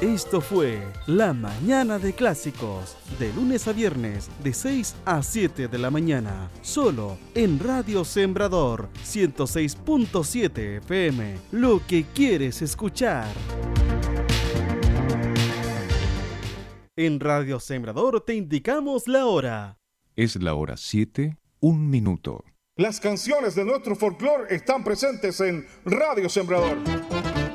Esto fue La Mañana de Clásicos, de lunes a viernes, de 6 a 7 de la mañana, solo en Radio Sembrador 106.7 FM, lo que quieres escuchar. En Radio Sembrador te indicamos la hora. Es la hora 7, 1 minuto. Las canciones de nuestro folclore están presentes en Radio Sembrador.